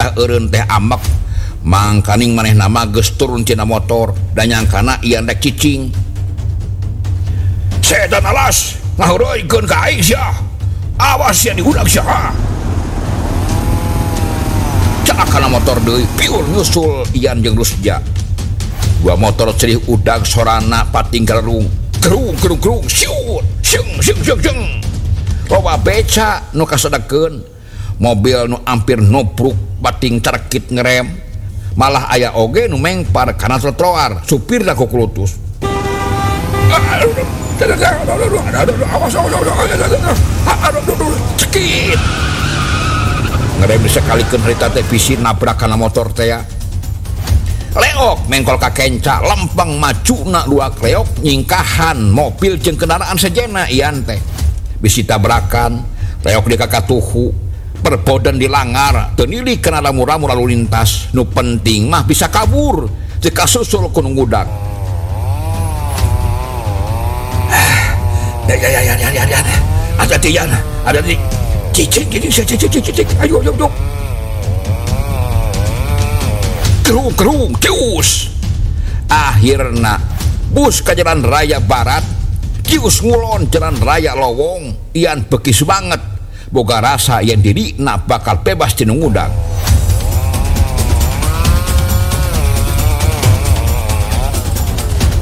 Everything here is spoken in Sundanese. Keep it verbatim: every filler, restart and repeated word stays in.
dah eureun teh amek mangkaning maneh nama geus turun tina motor dan nyangkana ieu rek cicing. Setan alas ngaheureuykeun ka aing sia. Awas sia diudag sia. Celakana motor deui piur nyusul Ian jeung Rusja. Dua motor cerih udag sorana pating galerung. Gerung gerung gerung siut seung seung seung seung. Loba beca nu kasedekeun. Mobil nu hampir nubruk pating cerkit ngerem. Malah aya oge nu mengpar kana trotoar. Supir da kukulutus. Cekit. Ngerem disekalikeun harita teh bisi nabrak kana motor teh ya. Leok mengkol ka kenca lempeng macuna dua kleok nyingkahan mobil jeung kendaraan sejenna ian teh. Bisi tabrakan, leok di kakatuhu, perbodan dilanggar, teu nilih kana ramur-ramur lalu lintas. Nu penting mah bisa kabur, teu kasusul ku nu ngudag. Ya ya ya ya ya ya. Ada tian, ada di cicing cicing cicing cicing. Ayo ayo ayo. Kerung kerung kius. Akhirna bus ka jalan raya barat, kius ngulon jalan raya lowong. Ian bekis banget, boga rasa yang diri na bakal bebas tina ngudag.